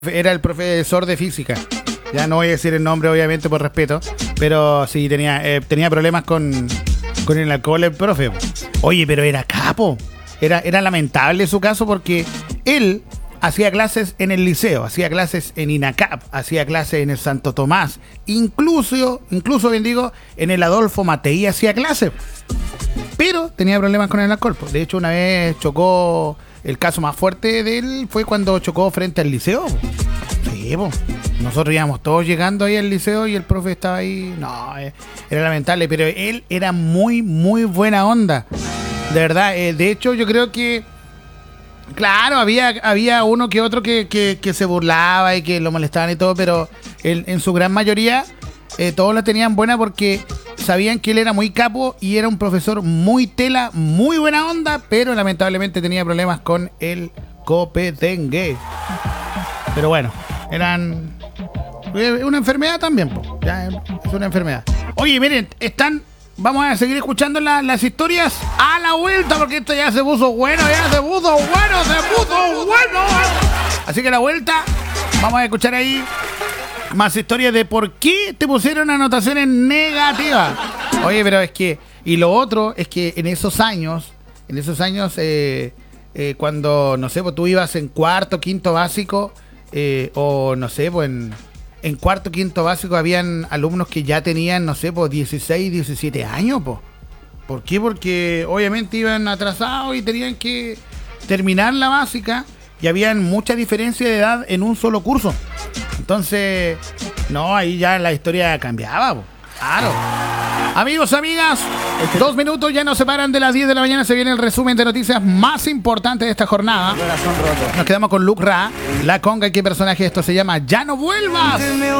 Era el profesor de física. Ya no voy a decir el nombre, obviamente, por respeto. Pero sí, tenía problemas con el alcohol el profe. Oye, pero era capo. Era lamentable su caso porque él hacía clases en el liceo, hacía clases en INACAP, hacía clases en el Santo Tomás. Incluso bien digo, en el Adolfo Matei hacía clases. Pero tenía problemas con el alcohol. De hecho, una vez chocó. El caso más fuerte de él fue cuando chocó frente al liceo. Sí, po. Nosotros íbamos todos llegando ahí al liceo y el profe estaba ahí. No, era lamentable, pero él era muy, muy buena onda. De verdad, de hecho yo creo que, claro, había uno que otro que se burlaba y que lo molestaban y todo, pero en su gran mayoría todos la tenían buena porque sabían que él era muy capo y era un profesor muy tela, muy buena onda, pero lamentablemente tenía problemas con el copetengue. Pero bueno, eran una enfermedad también, po. Ya es una enfermedad. Oye, miren, vamos a seguir escuchando las historias a la vuelta, porque esto ya se puso bueno. Así que a la vuelta vamos a escuchar ahí más historias de por qué te pusieron anotaciones negativas. Oye, pero es que, y lo otro es que en esos años, cuando, no sé, pues tú ibas en cuarto, quinto básico, o no sé, pues en cuarto, quinto básico habían alumnos que ya tenían, no sé, pues 16, 17 años, pues. ¿Por qué? Porque obviamente iban atrasados y tenían que terminar la básica y habían mucha diferencia de edad en un solo curso. Entonces, no, ahí ya la historia cambiaba, po. Claro. Amigos, amigas, 2 minutos ya nos separan de las 10 de la mañana. Se viene el resumen de noticias más importantes de esta jornada. Nos quedamos con Luke Ra, La Conga. ¿Y qué personaje esto se llama? ¡Ya no vuelvas!